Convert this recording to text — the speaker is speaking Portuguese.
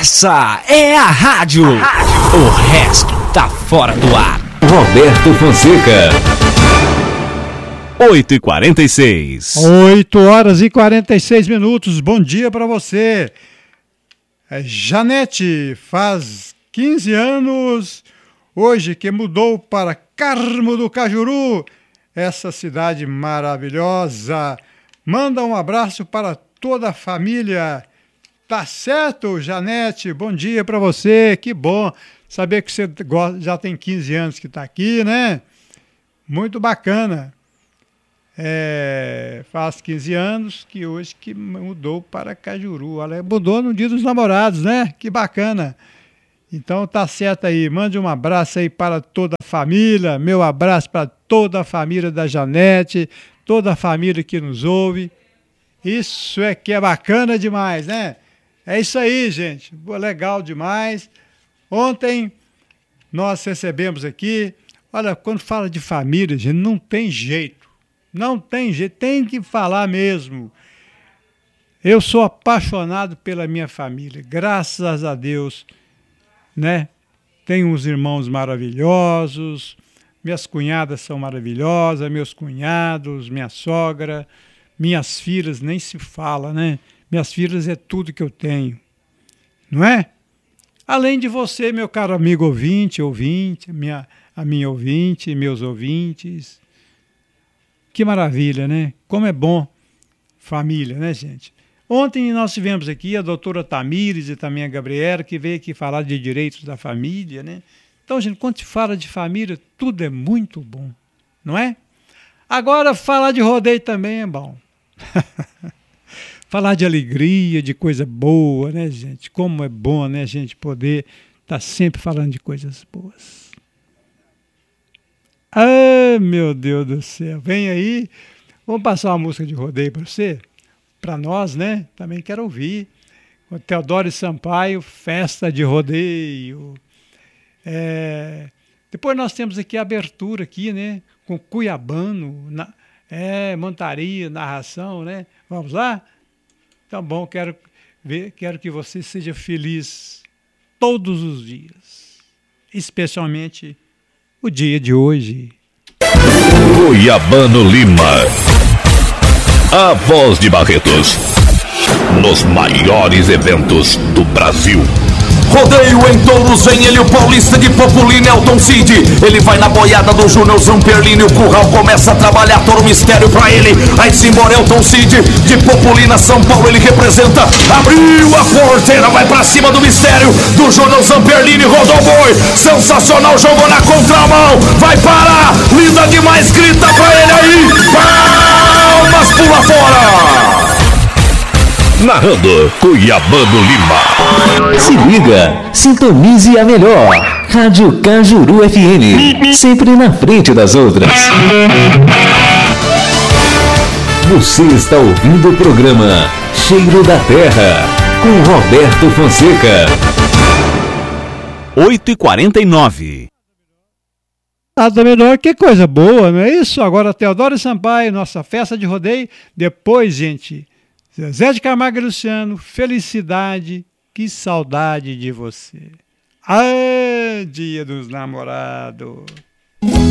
Essa é a rádio. O resto tá fora do ar. Roberto Fonseca. 8h46. 8h46. Bom dia para você. Janete faz 15 anos hoje que mudou para Carmo do Cajuru, essa cidade maravilhosa. Manda um abraço para toda a família. Tá certo, Janete? Bom dia para você. Que bom saber que você já tem 15 anos que está aqui, né? Muito bacana. Faz 15 anos que hoje que mudou para Cajuru. Ela mudou no Dia dos Namorados, né? Que bacana. Então tá certo aí. Mande um abraço aí para toda a família. Meu abraço para toda a família da Janete, toda a família que nos ouve. Isso é que é bacana demais, né? É isso aí, gente. Legal demais. Ontem nós recebemos aqui. Olha, quando fala de família, gente, não tem jeito. Não tem jeito, tem que falar mesmo. Eu sou apaixonado pela minha família, graças a Deus, né? Tenho uns irmãos maravilhosos, minhas cunhadas são maravilhosas, meus cunhados, minha sogra, minhas filhas, nem se fala, né? Minhas filhas é tudo que eu tenho, não é? Além de você, meu caro amigo ouvinte, a minha ouvinte, meus ouvintes. Que maravilha, né? Como é bom família, né, gente? Ontem nós tivemos aqui a doutora Tamires e também a Gabriela, que veio aqui falar de direitos da família, né? Então, gente, quando se fala de família, tudo é muito bom, não é? Agora, falar de rodeio também é bom. Falar de alegria, de coisa boa, né, gente? Como é bom, né, a gente poder estar sempre falando de coisas boas. Ah, meu Deus do céu. Vem aí. Vamos passar uma música de rodeio para você? Para nós, né? Também quero ouvir. O Teodoro Sampaio, Festa de Rodeio. Depois nós temos aqui a abertura aqui, né? Com Cuiabano, montaria, narração, né? Vamos lá? Tá bom, quero que você seja feliz todos os dias. Especialmente o dia de hoje. Cuiabano Lima. A voz de Barretos. Nos maiores eventos do Brasil. Rodeio em touros, vem ele, o paulista de Populina, Elton Cid. Ele vai na boiada do Júnior Zamperlini. O curral começa a trabalhar, todo mistério pra ele. Aí se embora Elton Cid, de Populina, São Paulo ele representa. Abriu a porteira, vai pra cima do mistério do Júnior Zamperlini, rodou o boi. Sensacional, jogou na contramão. Vai parar, linda demais, grita pra ele aí. Palmas, pula fora. Narrando Cuiabano Lima. Se liga, sintonize a melhor. Rádio Cajuru FM, sempre na frente das outras. Você está ouvindo o programa Cheiro da Terra, com Roberto Fonseca. 8h49. Nada menor, que coisa boa, não é isso? Agora Teodoro Sampaio, nossa festa de rodeio. Depois, gente, Zezé de Camargo e Luciano, Felicidade, que saudade de você. Ah, Dia dos Namorados.